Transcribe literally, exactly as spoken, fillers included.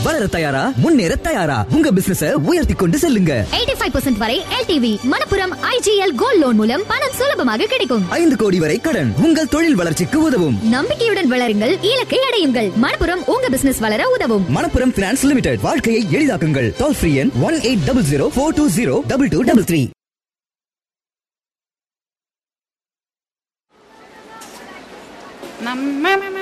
வளர தயாரா? முன்னேற தயாரா? உங்க பிசினஸ உயர்த்தி கொண்டு செல்லுங்க. எண்பத்தி ஐந்து சதவீதம் வரை L T V. Manappuram I G L gold loan மூலம் பணம் சுலபமாக கிடைக்கும். ஐந்து கோடி வரை கடன் உங்கள் தொழில் வளர்ச்சிக்கு உதவும். நம்பிக்கையுடன் வளருங்கள், இலக்கை அடையுங்கள். மணப்புரம் உங்க பிசினஸ் வளர உதவும். Manappuram finance limited. வாழ்க்கையை எளிதாக்குங்கள். டோல் ஃப்ரீ எண் one eight double zero four two zero double two double three. நம்ம